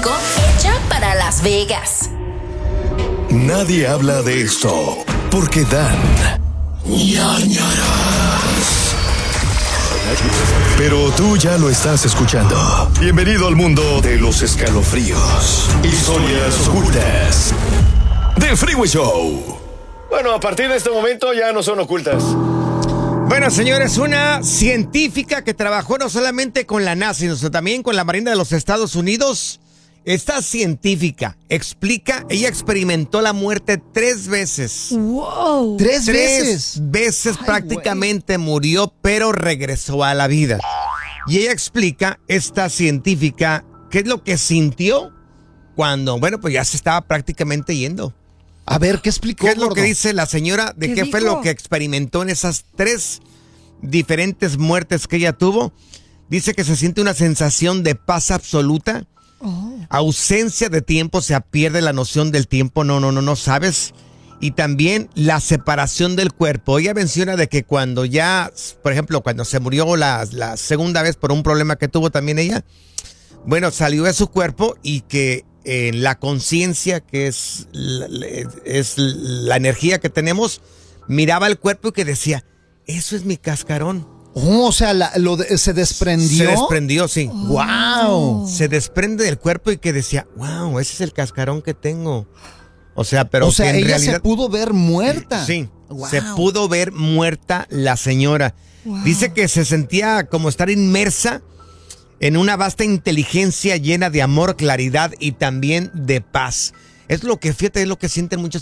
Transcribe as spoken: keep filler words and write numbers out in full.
cinco, hecha para Las Vegas. Nadie habla de esto porque dan ñañaras. Pero tú ya lo estás escuchando. Bienvenido al mundo de los escalofríos. Historias ocultas de Freeway Show. Bueno, a partir de este momento ya no son ocultas. Bueno, señores, una científica que trabajó no solamente con la NASA, sino también con la Marina de los Estados Unidos. Esta científica explica, ella experimentó la muerte tres veces. ¡Wow! ¿Tres, veces? Tres veces prácticamente murió, pero regresó a la vida. Y ella explica, esta científica, qué es lo que sintió cuando, bueno, pues ya se estaba prácticamente yendo. A ver, ¿qué explicó? ¿Qué es lo gordo? que dice la señora? ¿De qué, ¿Qué qué fue dijo? lo que experimentó en esas tres diferentes muertes que ella tuvo? Dice que se siente una sensación de paz absoluta, Oh. ausencia de tiempo, se pierde la noción del tiempo, no, no, no, no sabes. Y también la separación del cuerpo. Ella menciona de que cuando ya, por ejemplo, cuando se murió la, la segunda vez por un problema que tuvo también ella, bueno, salió de su cuerpo y que en la conciencia, que es la, es la energía que tenemos, miraba el cuerpo y que decía, eso es mi cascarón. Oh, o sea, la- lo de- se desprendió. Se desprendió, sí. ¡Wow! Se desprende del cuerpo y que decía, wow, ese es el cascarón que tengo. O sea, pero o sea, que en ella realidad se pudo ver muerta. Sí, Wow. se pudo ver muerta la señora. Wow. Dice que se sentía como estar inmersa en una vasta inteligencia llena de amor, claridad y también de paz. Es lo que, fíjate, es lo que sienten muchas